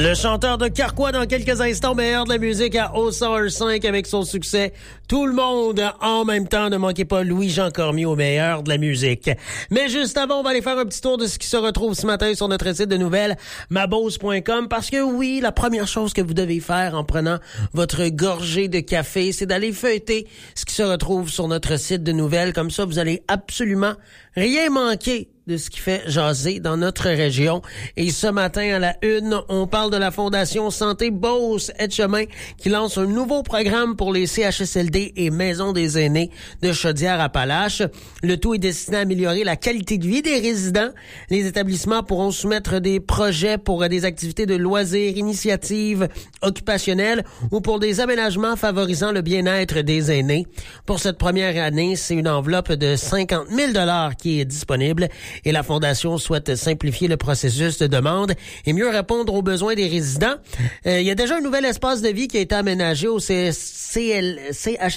Le chanteur de Carquois dans quelques instants, meilleur de la musique à O105 avec son succès Tout le monde en même temps. Ne manquez pas Louis-Jean Cormier au meilleur de la musique. Mais juste avant, on va aller faire un petit tour de ce qui se retrouve ce matin sur notre site de nouvelles mabose.com parce que oui, la première chose que vous devez faire en prenant votre gorgée de café, c'est d'aller feuilleter ce qui se retrouve sur notre site de nouvelles. Comme ça, vous allez absolument rien manquer de ce qui fait jaser dans notre région. Et ce matin, à la une, on parle de la Fondation Santé Beauce-Etchemin qui lance un nouveau programme pour les CHSLD et Maisons des aînés de Chaudière-Appalaches. Le tout est destiné à améliorer la qualité de vie des résidents. Les établissements pourront soumettre des projets pour des activités de loisirs, initiatives occupationnelles ou pour des aménagements favorisant le bien-être des aînés. Pour cette première année, c'est une enveloppe de 50 000 $ qui est disponible. Et la Fondation souhaite simplifier le processus de demande et mieux répondre aux besoins des résidents. Il y a déjà un nouvel espace de vie qui a été aménagé au CHSLD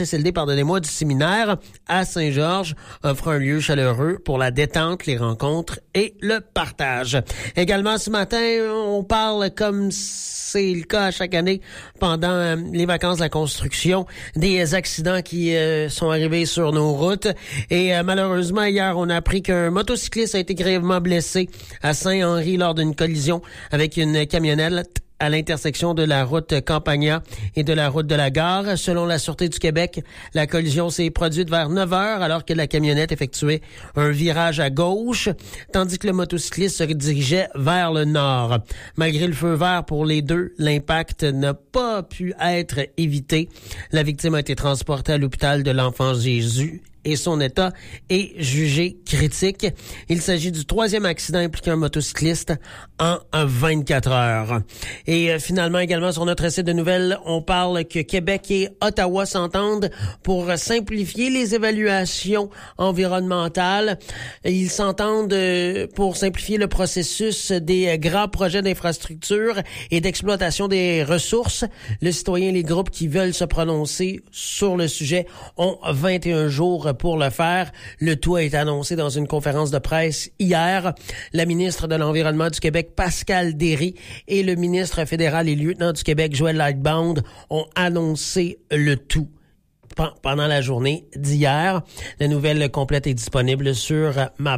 du Séminaire à Saint-Georges, offrant un lieu chaleureux pour la détente, les rencontres et le partage. Également ce matin, on parle comme c'est le cas à chaque année pendant les vacances de la construction, des accidents qui sont arrivés sur nos routes. Et malheureusement, hier, on a appris qu'un motocycliste a été grièvement blessé à Saint-Henri lors d'une collision avec une camionnette à l'intersection de la route Campagna et de la route de la Gare. Selon la Sûreté du Québec, la collision s'est produite vers 9 heures alors que la camionnette effectuait un virage à gauche, tandis que le motocycliste se dirigeait vers le nord. Malgré le feu vert pour les deux, l'impact n'a pas pu être évité. La victime a été transportée à l'hôpital de l'Enfant Jésus et son état est jugé critique. Il s'agit du 3e accident impliquant un motocycliste en 24 heures. Et finalement, également sur notre site de nouvelles, on parle que Québec et Ottawa s'entendent pour simplifier les évaluations environnementales. Ils s'entendent pour simplifier le processus des grands projets d'infrastructure et d'exploitation des ressources. Le citoyen et les groupes qui veulent se prononcer sur le sujet ont 21 jours pour le faire. Le tout a été annoncé dans une conférence de presse hier. La ministre de l'Environnement du Québec, Pascal Derry, et le ministre fédéral et lieutenant du Québec, Joël Lightbound, ont annoncé le tout pendant la journée d'hier. La nouvelle complète est disponible sur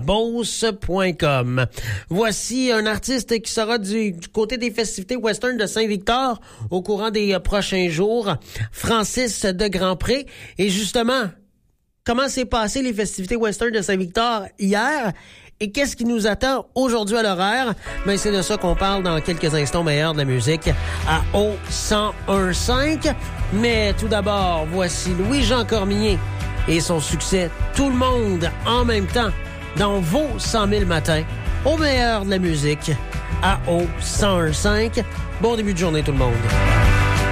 mabose.com. Voici un artiste qui sera du côté des festivités western de Saint-Victor au courant des prochains jours, Francis de Grandpré. Et justement, comment s'est passé les festivités western de Saint-Victor hier et qu'est-ce qui nous attend aujourd'hui à l'horaire? Ben, c'est de ça qu'on parle dans quelques instants, meilleur de la musique à O101.5. Mais tout d'abord, voici Louis-Jean Cormier et son succès Tout le monde en même temps dans vos 100 000 matins au meilleur de la musique à O101.5. Bon début de journée tout le monde.